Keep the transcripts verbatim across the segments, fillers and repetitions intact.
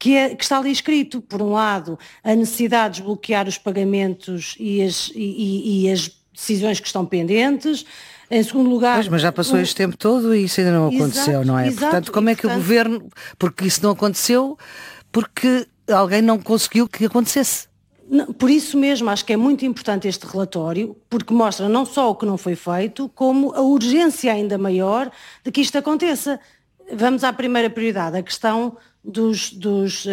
que, é, que está ali escrito, por um lado, a necessidade de desbloquear os pagamentos e as, e, e, e as decisões que estão pendentes. Em segundo lugar... Pois, mas já passou um... este tempo todo e isso ainda não aconteceu, exato, não é? Exato, portanto, como e, é que portanto... o Governo... Porque isso não aconteceu porque alguém não conseguiu que acontecesse. Por isso mesmo, acho que é muito importante este relatório, porque mostra não só o que não foi feito, como a urgência ainda maior de que isto aconteça. Vamos à primeira prioridade, a questão dos, dos,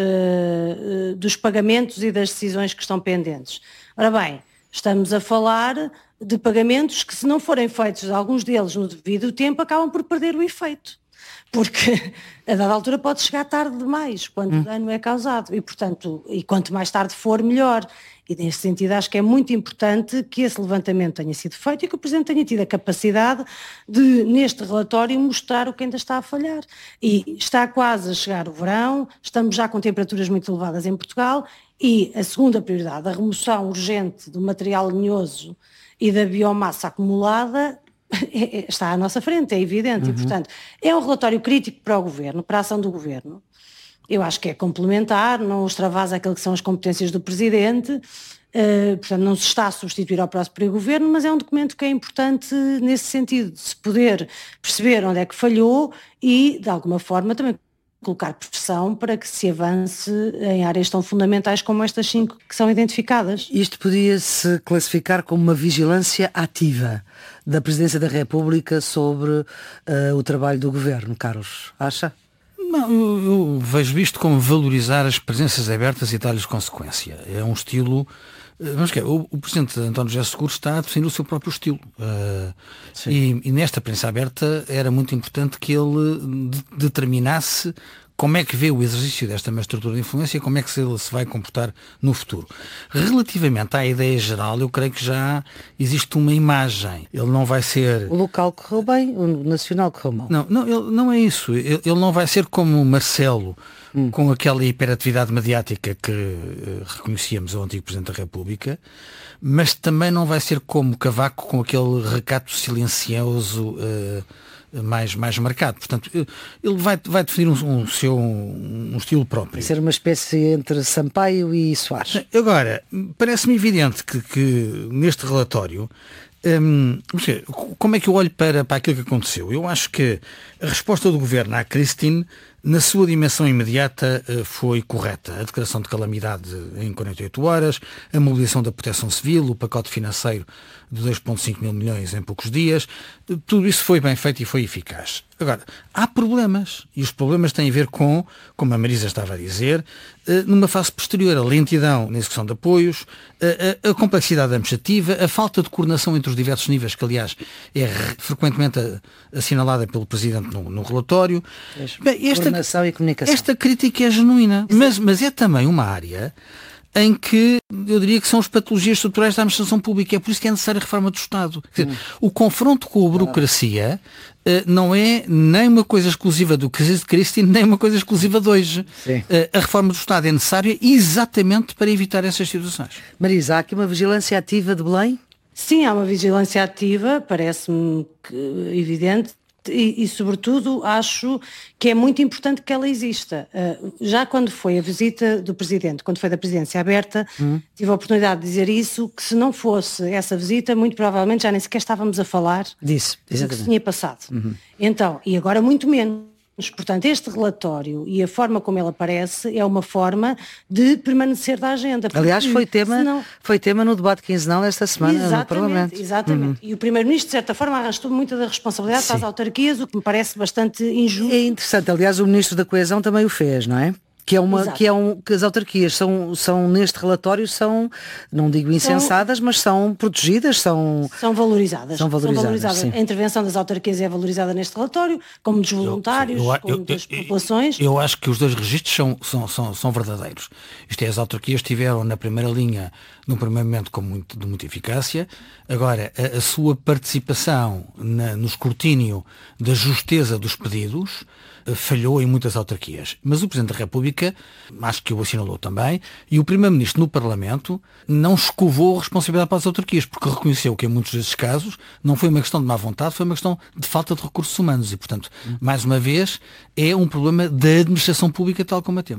uh, dos pagamentos e das decisões que estão pendentes. Ora bem, estamos a falar de pagamentos que, se não forem feitos, alguns deles no devido tempo, acabam por perder o efeito. Porque a dada altura pode chegar tarde demais, quando hum. o dano é causado, e portanto, e quanto mais tarde for, melhor. E nesse sentido acho que é muito importante que esse levantamento tenha sido feito e que o Presidente tenha tido a capacidade de, neste relatório, mostrar o que ainda está a falhar. E está quase a chegar o verão, estamos já com temperaturas muito elevadas em Portugal, e a segunda prioridade, a remoção urgente do material lenhoso e da biomassa acumulada, está à nossa frente, é evidente, uhum. E portanto é um relatório crítico para o Governo, para a ação do Governo. Eu acho que é complementar, não extravasa aquilo que são as competências do Presidente, uh, portanto não se está a substituir ao próprio Governo, mas é um documento que é importante nesse sentido, de se poder perceber onde é que falhou e de alguma forma também colocar pressão para que se avance em áreas tão fundamentais como estas cinco que são identificadas. Isto podia-se classificar como uma vigilância ativa da Presidência da República sobre uh, o trabalho do Governo, Carlos, acha? Não, eu, eu vejo isto como valorizar as presenças abertas e dar-lhes consequência. É um estilo... Vamos ver, o, o Presidente António José Seguro está a definir o seu próprio estilo. Uh, e, e nesta prensa aberta era muito importante que ele de, determinasse como é que vê o exercício desta mesma estrutura de influência e como é que ele se vai comportar no futuro. Relativamente à ideia geral, eu creio que já existe uma imagem. Ele não vai ser... O local correu bem, o nacional correu mal. Não, não, ele, não é isso. Ele, ele não vai ser como o Marcelo, hum. com aquela hiperatividade mediática que uh, reconhecíamos ao antigo Presidente da República, mas também não vai ser como Cavaco, com aquele recato silencioso uh, mais, mais marcado. Portanto, ele vai, vai definir um, um seu um, um estilo próprio. Vai ser uma espécie entre Sampaio e Soares. Agora, parece-me evidente que, que neste relatório, hum, como é que eu olho para, para aquilo que aconteceu? Eu acho que a resposta do Governo à Christine, na sua dimensão imediata, foi correta. A declaração de calamidade em quarenta e oito horas, a mobilização da Proteção Civil, o pacote financeiro de dois vírgula cinco mil milhões em poucos dias, tudo isso foi bem feito e foi eficaz. Agora, há problemas, e os problemas têm a ver com, como a Marisa estava a dizer, numa fase posterior, a lentidão na execução de apoios, a, a, a complexidade administrativa, a falta de coordenação entre os diversos níveis, que aliás é frequentemente assinalada pelo Presidente no, no relatório. Bem, esta, coordenação e comunicação. Esta crítica é genuína, mas, mas é também uma área em que eu diria que são as patologias estruturais da administração pública. É por isso que é necessária a reforma do Estado. Quer dizer, hum. o confronto com a burocracia uh, não é nem uma coisa exclusiva do caso de Christine, nem uma coisa exclusiva de hoje. Uh, a reforma do Estado é necessária exatamente para evitar essas situações. Marisa, há aqui uma vigilância ativa de Belém? Sim, há uma vigilância ativa, parece-me que, evidente. E, e, sobretudo, acho que é muito importante que ela exista. Uh, já quando foi a visita do Presidente, quando foi da Presidência aberta, uhum. tive a oportunidade de dizer isso, que se não fosse essa visita, muito provavelmente já nem sequer estávamos a falar disso, do que se tinha passado. Uhum. Então, e agora muito menos. Portanto, este relatório e a forma como ele aparece é uma forma de permanecer da agenda. Aliás, foi tema, senão... foi tema no debate quinzenal esta semana exatamente, no Parlamento. Exatamente. Uhum. E o Primeiro-Ministro, de certa forma, arrastou muita da responsabilidade para as autarquias, o que me parece bastante injusto. É interessante. Aliás, o Ministro da Coesão também o fez, não é? Que, é uma, que, é um, que as autarquias são, são, neste relatório, são, não digo insensadas, são, mas são protegidas, são... São valorizadas. São valorizadas, são valorizadas. A intervenção das autarquias é valorizada neste relatório, como dos voluntários, eu, eu, como eu, das populações. Eu, eu acho que os dois registros são, são, são, são verdadeiros. Isto é, as autarquias estiveram na primeira linha, num primeiro momento, com muito, de muita eficácia. Agora, a, a sua participação na, no escrutínio da justeza dos pedidos falhou em muitas autarquias. Mas o Presidente da República, acho que o assinalou também, e o Primeiro-Ministro no Parlamento não escovou a responsabilidade para as autarquias, porque reconheceu que em muitos desses casos não foi uma questão de má vontade, foi uma questão de falta de recursos humanos e, portanto, mais uma vez, é um problema da administração pública tal como a temos.